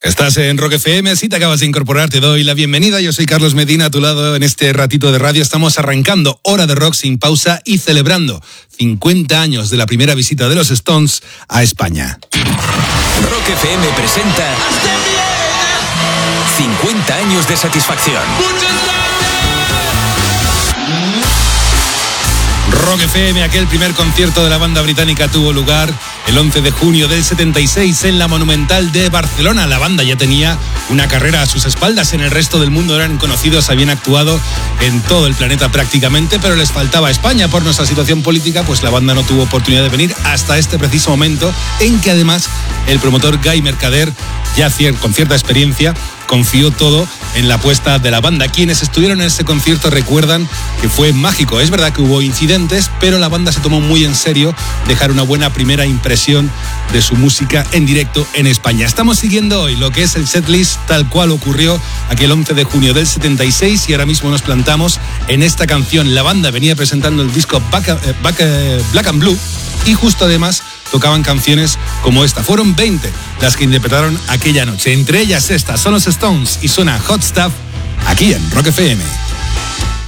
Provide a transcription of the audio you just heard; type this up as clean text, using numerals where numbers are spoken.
Estás en Rock FM, si te acabas de incorporar, te doy la bienvenida. Yo soy Carlos Medina, a tu lado en este ratito de radio. Estamos arrancando Hora de Rock sin pausa y celebrando 50 años de la primera visita de los Stones a España. Rock FM presenta 50 años de satisfacción. Rock FM, aquel primer concierto de la banda británica tuvo lugar el 11 de junio del 76 en la Monumental de Barcelona. La banda ya tenía una carrera a sus espaldas, en el resto del mundo eran conocidos, habían actuado en todo el planeta prácticamente, pero les faltaba España. Por nuestra situación política, pues la banda no tuvo oportunidad de venir hasta este preciso momento, en que además el promotor Guy Mercader, ya con cierta experiencia, confió todo en la apuesta de la banda. Quienes estuvieron en ese concierto recuerdan que fue mágico. Es verdad que hubo incidentes, pero la banda se tomó muy en serio dejar una buena primera impresión de su música en directo en España. Estamos siguiendo hoy lo que es el setlist tal cual ocurrió aquel 11 de junio del 76 y ahora mismo nos plantamos en esta canción. La banda venía presentando el disco Black and Blue y justo además tocaban canciones como esta. Fueron 20 las que interpretaron aquella noche. Entre ellas estas son los Stones y suena Hot Stuff aquí en Rock FM.